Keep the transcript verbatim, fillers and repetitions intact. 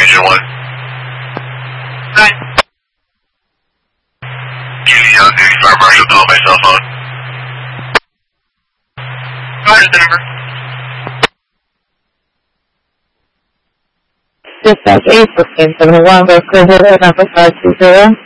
Agent one. Hi. Give me uh, the Fire Marshal call my cell phone. What is the number? Dispatch eight sixteen seven one, go clear number five two zero.